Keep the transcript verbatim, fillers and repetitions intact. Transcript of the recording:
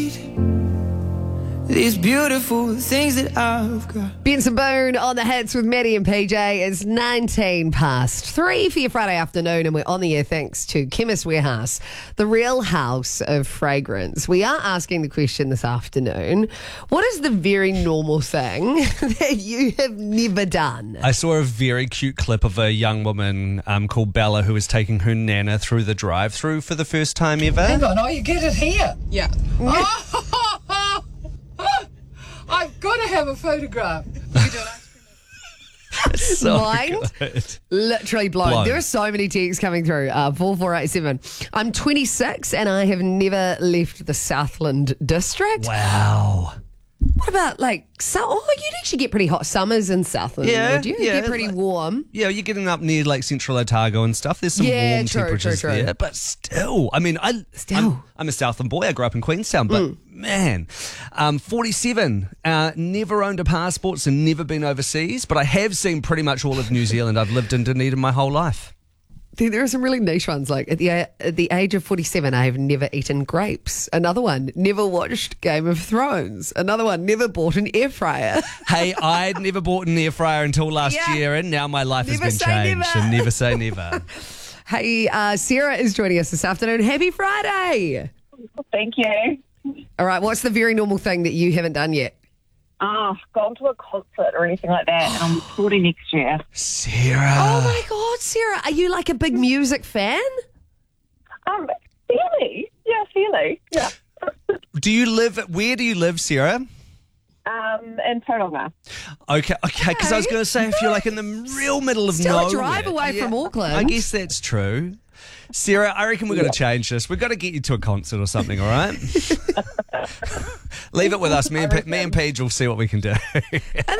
These beautiful things that I've got. Benson Boone on the hits with Maddie and P J. It's nineteen past three for your Friday afternoon, and we're on the air thanks to Chemist Warehouse, the real house of fragrance. We are asking the question this afternoon, what is the very normal thing that you have never done? I saw a very cute clip of a young woman um, called Bella who was taking her nana through the drive-through for the first time ever. Hang on, oh, you get it here? Yeah. Oh, I've got to have a photograph. So Mind good. literally blown. Blown. There are so many texts coming through. Uh, four four eight seven. I'm twenty-six and I have never left the Southland district. Wow. What about like, so, oh, you'd actually get pretty hot summers in Southland, Yeah, would you? yeah, Get pretty like- warm. Yeah, you're getting up near like Central Otago and stuff. There's some Yeah, warm true, temperatures true, true. there, but still, I mean, I Still. I'm, I'm a Southland boy. I grew up in Queenstown, but Mm. man, um, forty-seven. Uh, never owned a passport, so never been overseas. But I have seen pretty much all of New Zealand. I've lived in Dunedin my whole life. There, there are some really niche ones. Like at the at the age of forty-seven, I have never eaten grapes. Another one, never watched Game of Thrones. Another one, never bought an air fryer. Hey, I'd never bought an air fryer until last Yeah. year, and now my life Never has been say changed. never. And never say never. Hey, uh, Sarah is joining us this afternoon. Happy Friday! Thank you. All right, what's the very normal thing that you haven't done yet? Oh, gone to a concert or anything like that, and I'm recording next year. Sarah. Oh my God, Sarah, are you like a big music fan? Um, fairly, yeah, fairly, yeah. Do you live? Where do you live, Sarah? Um, in Tauranga. Okay, okay. Because I was going to say, if you're like in the real middle of Still a nowhere, drive away from Auckland. I guess that's true. Sarah, I reckon we're going to change this. We've got to get you to a concert or something. All right. Leave it with us. Me and P- me and Paige will see what we can do.